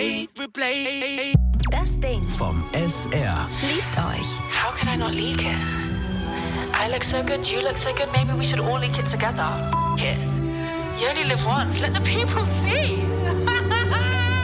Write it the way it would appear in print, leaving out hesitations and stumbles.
Das Ding vom SR. liebt euch. How could I not leak it? I look so good, you look so good, maybe we should all leak it together. F it. You only live once, let the people see.